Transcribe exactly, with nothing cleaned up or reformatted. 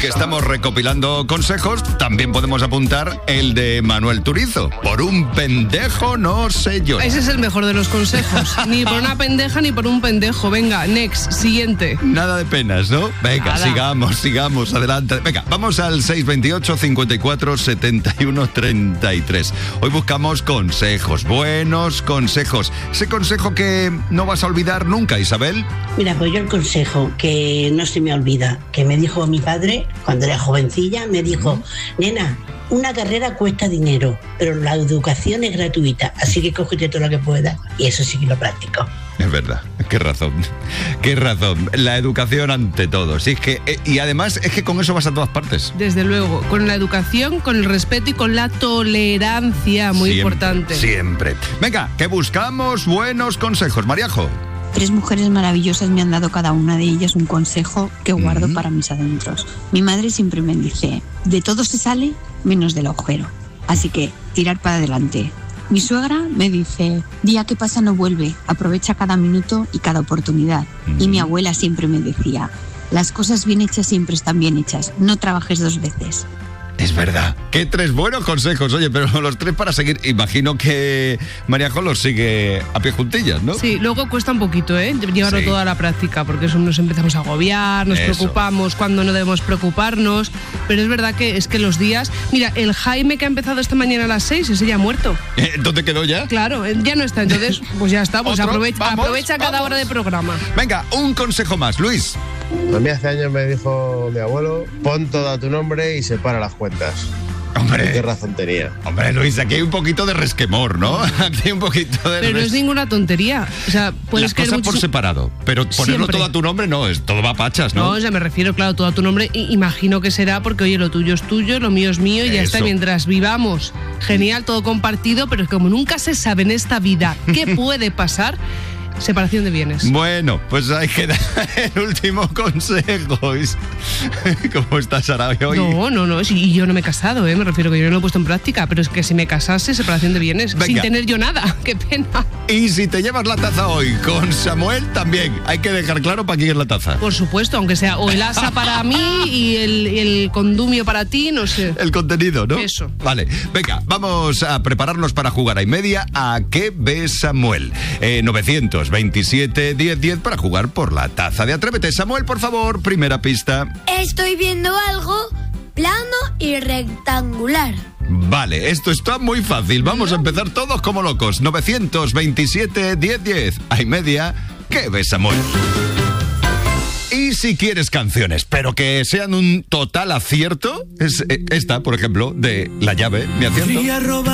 que estamos recopilando consejos, también podemos apuntar el de Manuel Turizo. Por un pendejo no se llora. Ese es el mejor de los consejos. Ni por una pendeja ni por un pendejo. Venga, next, siguiente. Nada de penas, ¿no? Venga, Nada. sigamos, sigamos, adelante. Venga, vamos al seis veintiocho, cincuenta y cuatro, setenta y uno, treinta y tres. Hoy buscamos consejos, buenos consejos. Ese consejo que no vas a olvidar nunca, Isabel. Mira, pues yo el consejo que no se me olvida, que me dijo mi padre cuando era jovencilla, me dijo, nena, una carrera cuesta dinero, pero la educación es gratuita, así que cógete todo lo que puedas. Y eso sí que lo practico. Es verdad, qué razón, qué razón. La educación ante todo. Sí, es que, eh, y además es que con eso vas a todas partes. Desde luego, con la educación, con el respeto y con la tolerancia, muy Siempre, importante. Siempre. Venga, que buscamos buenos consejos. Mariajo. Tres mujeres maravillosas me han dado cada una de ellas un consejo que guardo mm. para mis adentros. Mi madre siempre me dice, de todo se sale menos del agujero. Así que, tirar para adelante. Mi suegra me dice, día que pasa no vuelve, aprovecha cada minuto y cada oportunidad. Mm. Y mi abuela siempre me decía, las cosas bien hechas siempre están bien hechas, no trabajes dos veces. Es verdad. Qué tres buenos consejos, oye, pero los tres para seguir. Imagino que Mariajo los sigue a pie juntillas, ¿no? Sí, luego cuesta un poquito, ¿eh? Llevarlo Sí. todo a la práctica, porque eso nos empezamos a agobiar, nos Eso. preocupamos cuando no debemos preocuparnos. Pero es verdad que es que los días... Mira, el Jaime que ha empezado esta mañana a las seis, ese ya ha muerto. Eh, ¿Dónde quedó ya? Claro, él ya no está, entonces pues ya está, pues ¿Otro? aprovecha, Vamos, aprovecha cada vamos. hora de programa. Venga, un consejo más, Luis. A mí hace años me dijo mi abuelo, pon todo a tu nombre y separa las cuentas. Hombre. ¿Qué razón tenía? Hombre, Luis, aquí hay un poquito de resquemor, ¿no? Aquí hay un poquito de... Pero no res- es ninguna tontería. O sea, puedes Las creer cosas por muchis- separado, pero ponerlo Siempre. todo a tu nombre no, es todo va a pachas, ¿no? No, o sea, me refiero, claro, todo a tu nombre. Y imagino que será porque, oye, lo tuyo es tuyo, lo mío es mío y ya Eso. está. Mientras vivamos, genial, todo compartido, pero como nunca se sabe en esta vida qué puede pasar, separación de bienes. Bueno, pues ahí queda el último consejo. Is- ¿Cómo estás, Arabia, hoy? No, no, no, sí, y yo no me he casado, ¿eh? Me refiero que yo no lo he puesto en práctica, pero es que si me casase, separación de bienes, Venga. sin tener yo nada, qué pena. Y si te llevas la taza hoy con Samuel, también hay que dejar claro para quién es la taza. Por supuesto, aunque sea o el asa para mí y el, el condumio para ti, no sé. El contenido, ¿no? Eso. Vale, venga, vamos a prepararnos para jugar a y media a ¿Qué ve Samuel? Eh, novecientos veintisiete, diez, diez para jugar por la taza de Atrévete. Samuel, por favor, primera pista. Estoy viendo algo plano y rectangular. Vale, esto está muy fácil. Vamos a empezar todos como locos. novecientos veintisiete, diez, diez. A y media, ¿qué ves, Samuel? Y si quieres canciones, pero que sean un total acierto, es eh, esta, por ejemplo, de La Llave, me acierto.